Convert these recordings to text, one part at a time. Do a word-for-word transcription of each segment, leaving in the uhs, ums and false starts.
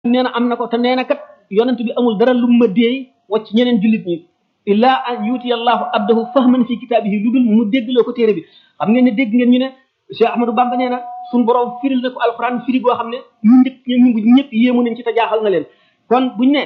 nee na am na ko te nee na kat yonent bi amul dara lu ma déey wacc ñeneen jullit ñi illa an yuti allahu abdahu fahman fi kitaabihi lu dul mu déggloo ko téere bi xam ngeen ne dégg ngeen ñu ne Cheikh Ahmadou Bamba nee na suñu borom firil na ko alquran firi goo xam ne ñu njëkk ñu ñëpp yéemu nañ ci te jaaxal na leen kon buñ ne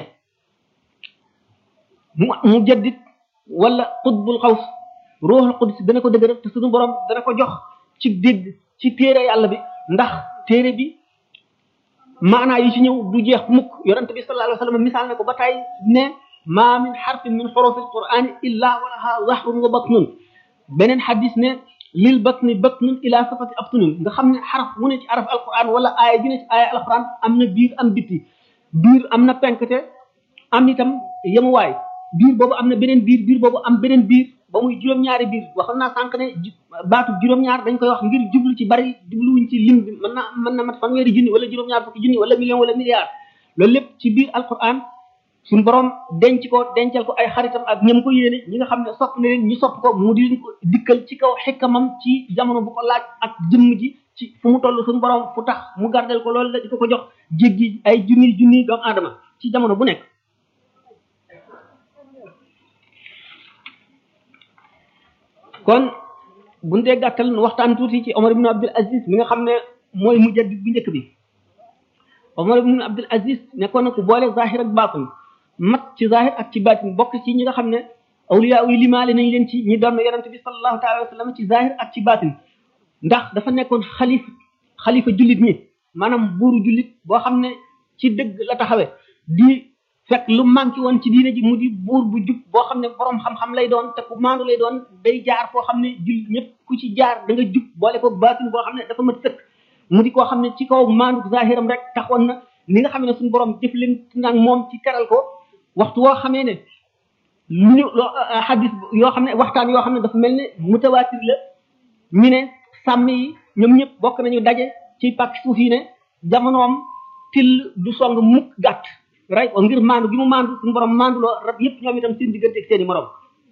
mu mu jaddit wala qutbul xaws ruuxul qudus dana ko dëgëral te suñu borom dana ko jox ci dégg ci téere yàlla bi ndax téere bi maanaa yi ci ñëw du jeex mukk yonent bi sallallahu alayhi wa sallam misaal na ko ba tey ne ma min xarfin min xurufi alqurani illa walaha zahrun wa batnun beneen xadis ne lil batni batnun ila safati abtunin nga xam ne xaraf mu ne ci araf alquran wala aaya ji ne ci aaya alquran am na biir am bitti biir am na penkte am itam yemuwaay biir boobu am na beneen biir biir boobu am beneen biir ba muy juróom-ñaari biir waxoon naa sànq ne baatu juróom-ñaar dañ koy wax ngir jublu ci bari jubluwuñ ci lim bi mën na mën na mat fanweeri junni wala juróom-ñaar fukki junni wala million wala milliard loolu lépp ci biir alquran suñu borom denc ko dencal ko ay xaritam ak ñam ko yéene ñi nga xam ne sopp na leen ñu sopp ko mu di leen ko dikkal ci kaw xikkamam ci jamono bu ko laaj ak jëmm ji ci fu mu toll suñu borom fu tax mu gardel ko loolu la di ko ko jox jéggi ay junni junni doomu aadama ci jamono bu nekk kon buñ dee gàttal waxtaan tuuti ci Omar ibn Abdul Aziz mi nga xam ne mooy mujaddid bu njëkk bi Omar ibn Abdul Aziz nekkoon na ku boole zahir ak baatin mat ci zahir ak ci baatin bokk ci ñi nga xam ne awliya yi limaale nañ leen ci ñi doon yonent bi sallallahu taala wa sallam ci zahir ak ci baatin ndax dafa nekkoon xalifa xalifa jullit ñi maanaam buuru jullit boo xam ne ci dëgg la taxawe di fekk lu manqué woon ci diine ji mu di buur bu jub boo xam ne borom xam-xam lay doon te ku maandu lay doon day jaar foo xam ne jullit ñëpp ku ci jaar da nga jub boole ko baatin boo xam ne dafa mat sëkk mu di koo xam ne ci kaw maandu zahiram rek taxoon na ni nga xam ne suñu borom jëf leen nag moom ci teral ko waxtu woo xamee ne lu xadis yoo xam ne waxtaan yoo xam ne dafa mel ne mutawaatir la ñu ne sàmm yi ñoom ñëpp bokk nañu daje ci pàkk suuf yi ne jamonoom till du song mukk gàtt ray ko ngir maandu gi mu maandu suñu borom maanduloo rab yëpp ñoom itam seen diggante ak seen i morom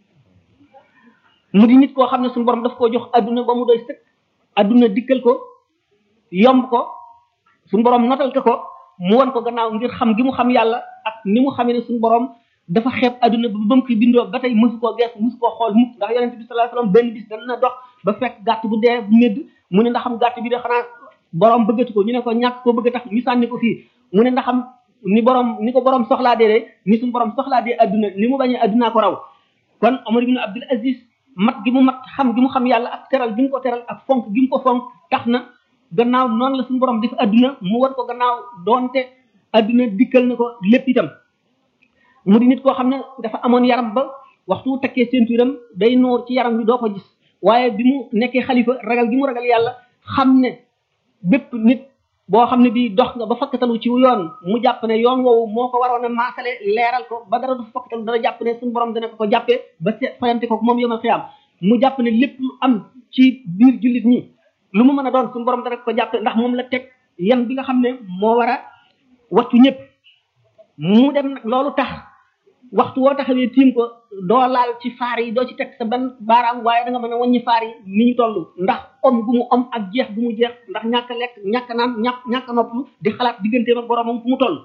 mu di nit koo xam ne suñu borom daf koo jox adduna ba mu doy sëkk adduna dikkal ko yomb ko suñu borom notal ko ko mu won ko gannaaw ngir xam gi mu xam yàlla ak ni mu xamee ne suñu borom dafa xeeb adduna ba ba mu koy bindoo ba tey mësu koo gees mësu koo xool mukk ndax yonent bi sallallahu alayhi wasallam benn bis dana dox ba fekk gàtt bu dee bu médd mu ne ndaxam gàtt bi de xanaa borom bëggatu ko ñu ne ko ñàkk koo bëgg a tax ñu sànni ko fii mu ne ndaxam ni borom ni ko borom soxlaa dee de ni suñu borom soxlaa dee adduna ni mu bañee addunaa ko raw kon Omar ibn Abdul Aziz mat gi mu mat xam gi mu xam yàlla ak teral gi mu ko teral ak fonk gi mu ko fonk tax na gannaaw noonu la suñu borom def adduna mu war ko gannaaw doonte adduna dikkal na ko lépp itam mu di nit koo xam ne dafa amoon yaram ba waxtu takkee ceinturam day noor ci yaram bi doo ko gis waaye bi mu nekkee xalifa ragal gi mu ragal yàlla xam ne bépp nit boo xam ne bii dox nga ba fakkatalu ci yoon mu jàpp ne yoon woowu moo ko waroon a maasale leeral ko ba dara du fakkatalu dana jàpp ne suñu borom dana ko ko jàppee ba fayante ko moom yomal xiyaam mu jàpp ne lépp lu am ci biir jullit ñi lu mu mën a doon suñu borom dana ko jàppee ndax moom la teg yan bi nga xam ne moo war a wattu ñëpp mu dem nag loolu tax waxtu woo taxawee tiim ko doo laal ci faar yi doo ci teg sa benn baaraam waaye da nga mën a wàññi faar yi ni ñu toll ndax om gu mu om ak jeex gu mu jeex ndax ñàkk a lekk ñàkk a naan ñàkk ñàkk a noppalu di xalaat digganteem ak boromam fu mu toll.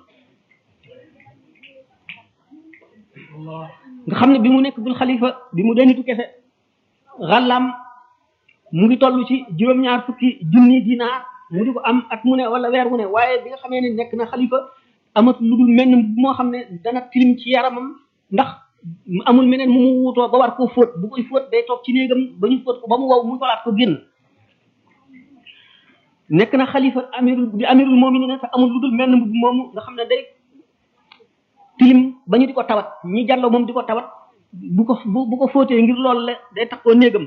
nga xam ne bi mu nekk bul xalifa bi mu denitu kese xàllaam mu ngi toll ci juróom-ñaar fukki junni dinaar mu di ko am at mu ne wala weer wu ne waaye bi nga xamee ne nekk na xalifa amatul lu dul menn moo xam ne dana tilim ci yaramam ndax amul meneen mu mu wuutoo ba war koo fóot bu koy fóot day toog ci néegam ba ñu fóot ko ba mu wow mu solaat ko génn nekk na xalifa amirul di amirul mu'minin te amul lu dul menn mbubb moomu nga xam ne day tilim ba ñu di ko tawat ñi jàlloo moom di ko tawat bu ko bu ko fóotee ngir loolu la day takkoo néegam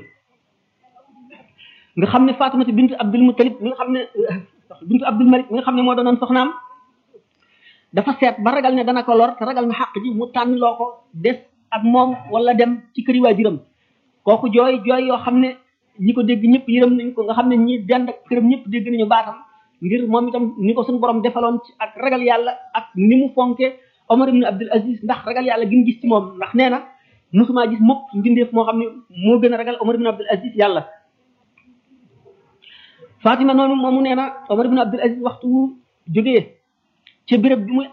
nga xam ne Fatimata bintu Abdul Muttalib mi nga xam ne bintu Abdul Malik mi nga xam ne moo doonoon soxnaam dafa seet ba ragal ne dana ko lor te ragal na xàq ji mu tànn loo ko des ak moom wala dem ci këri waajuram kooku jooy jooy yoo xam ne ñi ko dégg ñëpp yërëm nañ ko nga xam ne ñi dend ak këram ñëpp dégg nañu baatam ngir moom itam ni ko suñu borom defaloon ci ak ragal yàlla ak ni mu fonke Omar ibn Abdul Aziz ndax ragal yàlla gi mu gis ci moom ndax nee na musuma gis mukk mbindeef moo xam ne moo gën a ragal Omar ibn Abdul Aziz yàlla Fatima noonu moomu nee na Omar ibn Abdul Aziz waxtu wu jógee ci béréb bi muy